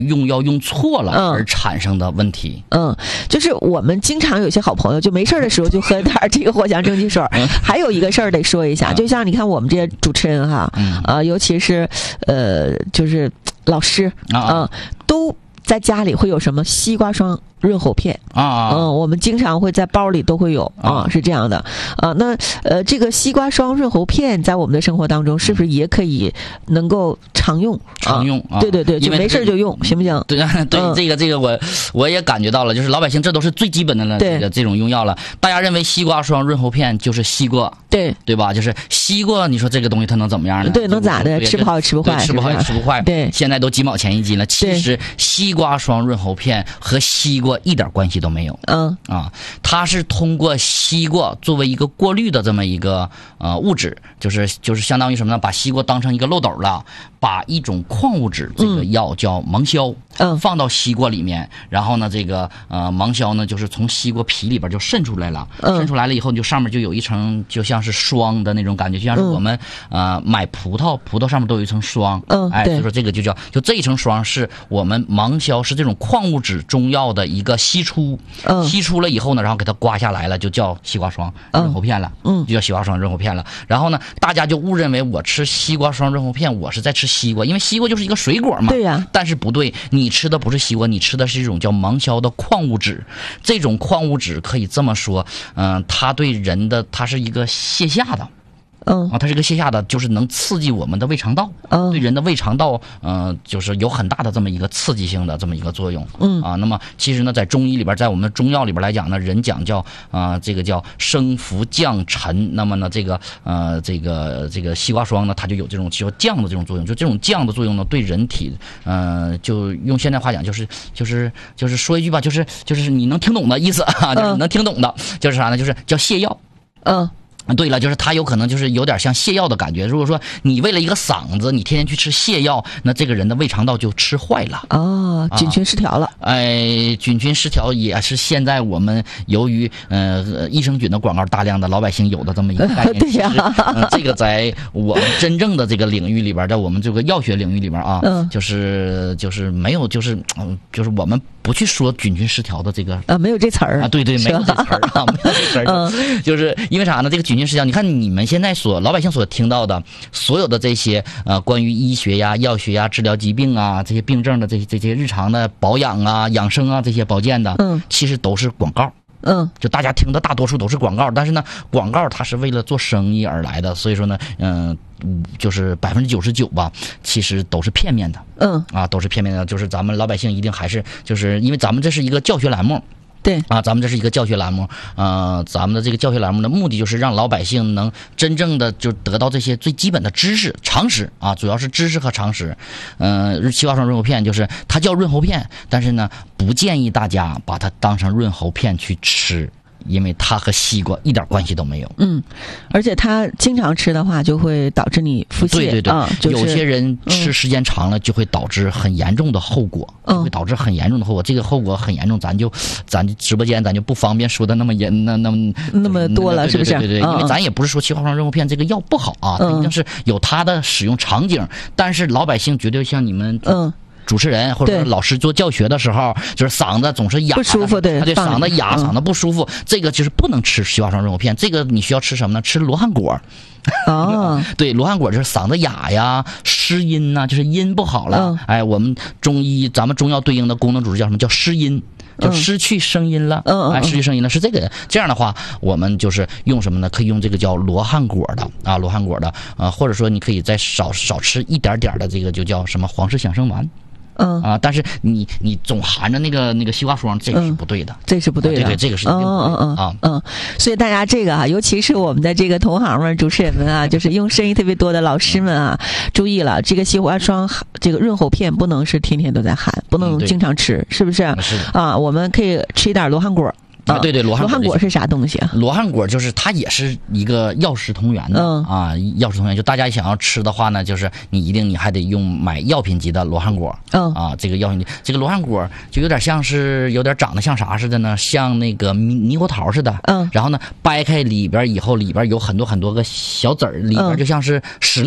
用药用错了而产生的问题。 就是我们经常有些好朋友就没事的时候就喝点这个藿香正气水。还有一个事儿得说一下，就像你看我们这些主持人哈，尤其是就是老师都在家里会有什么西瓜霜润喉片我们经常会在包里都会有是这样的那这个西瓜霜润喉片在我们的生活当中是不是也可以能够常用对对对，就没事就用，行不行？ 对对，这个我也感觉到了，就是老百姓这都是最基本的了，这种用药了。大家认为西瓜霜润喉片就是西瓜，对吧？就是西瓜，你说这个东西它能怎么样呢？ 对，能咋的？吃不好也吃不坏， 吃不好也吃不坏。 对， 现在都几毛钱一斤了。其实西瓜霜润喉片和西瓜一点关系都没有。它是通过西瓜作为一个过滤的这么一个物质，就是相当于什么呢？把西瓜当成一个漏斗了，把一种矿物质，这个药叫芒硝，放到西瓜里面，然后呢，这个芒硝呢，就是从西瓜皮里边就渗出来了，渗出来了以后，就上面就有一层，就像是霜的那种感觉，就像是我们买葡萄上面都有一层霜，所以说这个就这一层霜是我们芒硝是这种矿物质中药的一个析出，析出了以后呢，然后给它刮下来了，就叫西瓜霜润喉片了，就叫西瓜霜润喉片了。然后呢，大家就误认为我吃西瓜霜润喉片，我是在吃西瓜，因为西瓜就是一个水果嘛。 对呀。 但是不对，你吃的不是西瓜，你吃的是一种叫芒硝的矿物质。这种矿物质可以这么说，它对人的它是一个泻下的。它是一个泻下的，就是能刺激我们的胃肠道，对人的胃肠道，就是有很大的这么一个刺激性的这么一个作用，那么其实呢，在中医里边，在我们的中药里边来讲呢，人讲叫这个叫升浮降沉，那么呢，这个西瓜霜呢，它就有这种叫降的这种作用，就这种降的作用呢，对人体，就用现代话讲，就是说一句吧，就是你能听懂的意思啊，就是你能听懂的，就是啥呢？就是叫泻药，对了，就是它有可能就是有点像泻药的感觉。如果说你为了一个嗓子，你天天去吃泻药，那这个人的胃肠道就吃坏了菌群失调了。 菌群失调也是现在我们由于益生菌的广告大量的老百姓有的这么一个概念。 对呀， 这个在我们真正的这个领域里边，在我们这个药学领域里边就是没有就是我们不去说菌群失调的这个没有这词儿对，没有这词儿没有这词儿就是因为啥呢？这个菌群失调，你看你们现在老百姓所听到的所有的这些关于医学呀、药学呀、治疗疾病啊这些病症的这些日常的保养啊、养生啊这些保健的，其实都是广告。就大家听的大多数都是广告，但是呢，广告它是为了做生意而来的，所以说呢，就是99%吧，其实都是片面的，都是片面的，就是咱们老百姓一定还是就是因为咱们这是一个教学栏目。 对咱们这是一个教学栏目，咱们的这个教学栏目的目的就是让老百姓能真正的就得到这些最基本的知识、常识主要是知识和常识。西瓜霜润喉片就是它叫润喉片，但是呢，不建议大家把它当成润喉片去吃。因为它和西瓜一点关系都没有。 而且它经常吃的话，就会导致你腹泻。 对，有些人吃时间长了，就会导致很严重的后果，会导致很严重的后果。这个后果很严重，咱直播间咱就不方便说的那么那么多了，是不是？ 对，因为咱也不是说西瓜霜润喉片这个药不好它一定是有它的使用场景，但是老百姓绝对像你们主持人或者说老师做教学的时候，就是嗓子总是哑， 不舒服，对， 嗓子哑，嗓子不舒服，这个就是不能吃西瓜霜润喉片。这个你需要吃什么呢？吃罗汉果。对，罗汉果就是嗓子哑呀、失音呐，就是音不好了。我们咱们中药对应的功能主治叫什么？叫失音。就失去声音了，失去声音了，是这个。这样的话，我们就是用什么呢？可以用这个叫罗汉果的罗汉果的或者说你可以再少吃一点点的这个就叫什么黄氏响生丸。但是你总含着那个西瓜霜，这个是不对的， 这是不对的， 对，这个是一定不对的所以大家这个尤其是我们的这个同行们、主持人们就是用声音特别多的老师们注意了，这个西瓜霜这个润喉片不能是天天都在含，不能经常吃，是不是？ 是我们可以吃一点罗汉果。 对，罗汉果是啥东西啊？ 罗汉果就是它也是一个药食同源的药食同源。就大家想要吃的话呢，就是你还得买药品级的罗汉果这个药品级，这个罗汉果就有点长得像啥似的呢？像那个猕猴桃似的。然后呢，掰开里边以后，里边有很多个小籽儿，里边就像是石榴。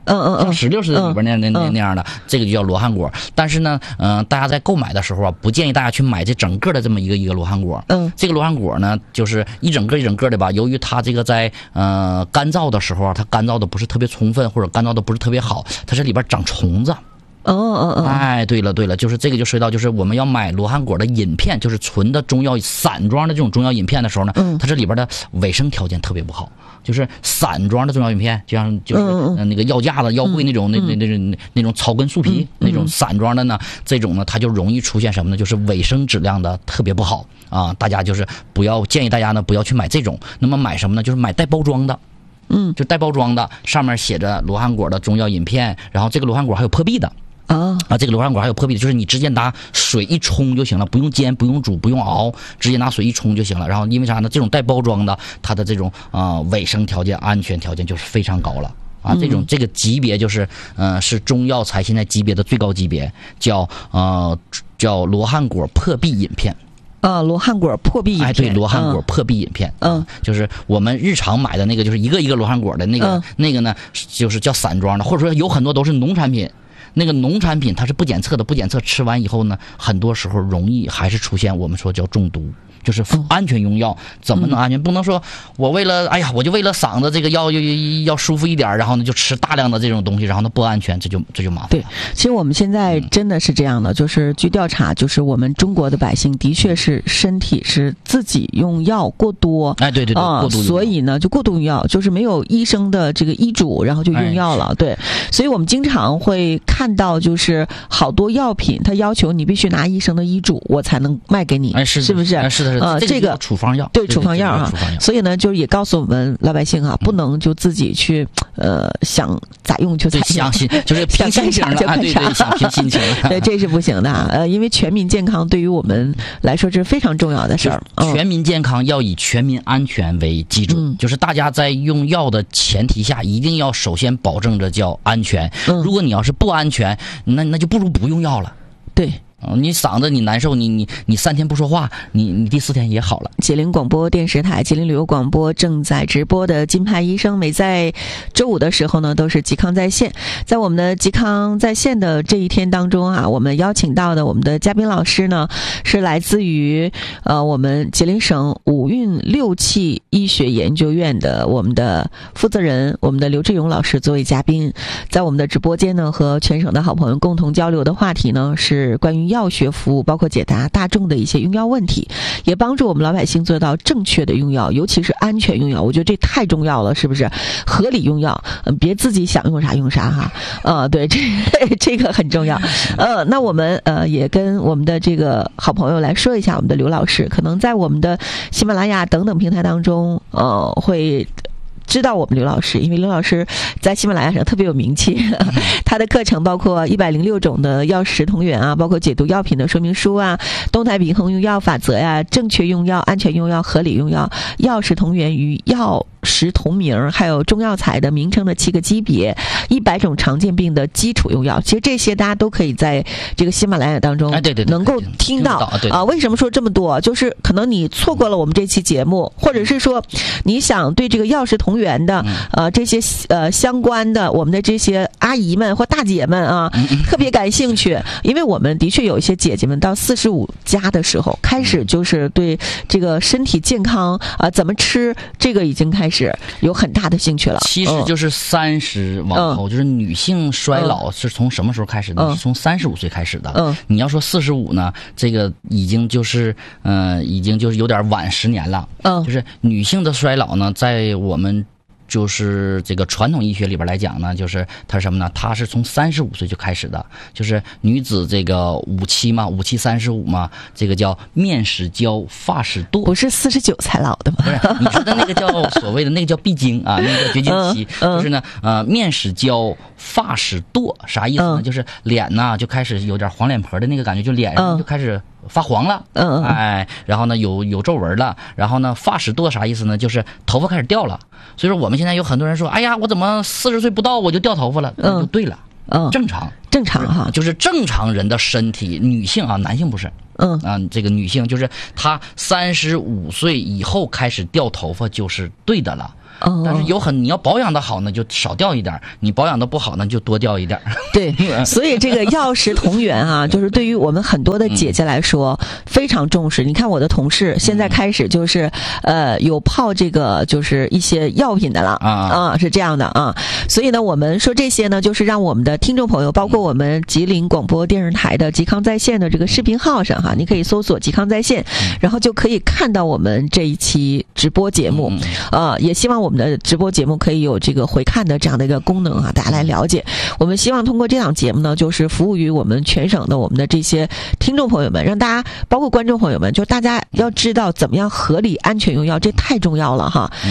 像石榴似的里边那样的，这个就叫罗汉果。但是呢，大家在购买的时候啊，不建议大家去买这整个的这么一个罗汉果。这个罗汉果呢，就是一整个的吧。由于它这个在干燥的时候啊，它干燥的不是特别充分，或者干燥的不是特别好，它这里边长虫子。哎，对了，就是这个就涉及到，就是我们要买罗汉果的饮片，就是纯的中药散装的这种中药饮片的时候呢，它这里边的卫生条件特别不好。就是散装的中药饮片，就是那个药架子、药柜那种那种草根树皮那种散装的呢，这种呢它就容易出现什么呢？就是卫生质量的特别不好啊！大家就是建议大家呢不要去买这种，那么买什么呢？就是买带包装的。就带包装的，上面写着罗汉果的中药饮片，然后这个罗汉果还有破壁的。这个罗汉果还有破壁的，就是你直接拿水一冲就行了，不用煎，不用煮，不用熬，直接拿水一冲就行了。然后因为啥呢？这种带包装的，它的这种卫生条件、安全条件就是非常高了啊。这个级别就是是中药材现在级别的最高级别，叫罗汉果破壁饮片。 罗汉果破壁饮片。 对，罗汉果破壁饮片。就是我们日常买的那个，就是一个一个罗汉果的那个呢，就是叫散装的，或者说有很多都是农产品。那个农产品它是不检测的，不检测吃完以后呢，很多时候容易还是出现我们说叫中毒。就是安全用药怎么能安全？不能说我为了我就为了嗓子这个要舒服一点，然后呢就吃大量的这种东西，然后呢不安全，这就麻烦。 对，其实我们现在真的是这样的，就是据调查，就是我们中国的百姓的确是身体是自己用药过多。 对，过度用药， 所以呢就过度用药，就是没有医生的这个医嘱，然后就用药了。对，所以我们经常会看到，就是好多药品它要求你必须拿医生的医嘱，我才能卖给你。 是不是？ 是的。 这个处方药， 对，处方药哈。所以呢，就是也告诉我们老百姓哈，不能就自己去想咋用就咋用， 就是凭心情就干啥， 对，想凭心情。 对，这是不行的。因为全民健康对于我们来说这是非常重要的事儿。 全民健康要以全民安全为基准，就是大家在用药的前提下，一定要首先保证着叫安全。如果你要是不安全，那就不如不用药了。 对。 你嗓子你难受，你3天不说话，你第4天也好了。 吉林广播电视台、吉林旅游广播正在直播的金牌医生，每在周5的时候呢，都是嵇康在线。在我们的嵇康在线的这一天当中啊，我们邀请到的我们的嘉宾老师呢，是来自于我们吉林省五运六气医学研究院的我们的负责人，我们的刘志勇老师作为嘉宾，在我们的直播间呢，和全省的好朋友共同交流的话题呢，是关于药学服务，包括解答大众的一些用药问题，也帮助我们老百姓做到正确的用药，尤其是安全用药。我觉得这太重要了，是不是？合理用药，别自己想用啥用啥哈。对，这个很重要。那我们也跟我们的这个好朋友来说一下，我们的刘老师可能在我们的喜马拉雅等等平台当中，会知道我们刘老师，因为刘老师在喜马拉雅上特别有名气，他的课程包括106种的药食同源啊，包括解读药品的说明书啊，动态平衡用药法则呀，正确用药、安全用药、合理用药、药食同源与药食同名，还有中药材的名称的7个级别，100种常见病的基础用药。其实这些大家都可以在这个喜马拉雅当中能够听到啊。为什么说这么多？就是可能你错过了我们这期节目，或者是说你想对这个药食同源的这些相关的我们的这些阿姨们或大姐们啊，特别感兴趣。因为我们的确有一些姐姐们到45加的时候，开始就是对这个身体健康怎么吃，这个已经开始有很大的兴趣了。 其实就是30往后，就是女性衰老是从什么时候开始的？从35岁开始的。你要说45呢，这个已经就是有点晚10年了。就是女性的衰老呢，在我们就是这个传统医学里边来讲呢，就是它是什么呢？它是从35岁就开始的，就是女子这个5期嘛，5期35嘛，这个叫面始焦，发始堕。 不是49才老的吗？ 不是，你说的那个叫所谓的那个叫闭经啊，那个叫绝经期，就是呢面始焦，发始堕，啥意思呢？就是脸呢就开始有点黄脸婆的那个感觉，就脸上就开始发黄了，然后呢有皱纹了，然后呢发始堕啥意思呢？就是头发开始掉了。所以说我们现在有很多人说，哎呀，我怎么40岁不到我就掉头发了？那就对了，正常哈， 就是正常人的身体，女性啊，男性不是。这个女性就是她35岁以后开始掉头发就是对的了。 但是你要保养的好呢，就少掉一点；你保养的不好呢，就多掉一点。 对，所以这个药食同源啊，就是对于我们很多的姐姐来说非常重视。你看我的同事现在开始就是有泡这个就是一些药品的了是这样的啊。所以呢，我们说这些呢，就是让我们的听众朋友，包括我们吉林广播电视台的吉康在线的这个视频号上哈，你可以搜索吉康在线，然后就可以看到我们这一期直播节目也希望我们的直播节目可以有这个回看的这样的一个功能啊，大家来了解。我们希望通过这档节目呢，就是服务于我们全省的我们的这些听众朋友们，让大家包括观众朋友们，就大家要知道怎么样合理安全用药，这太重要了哈。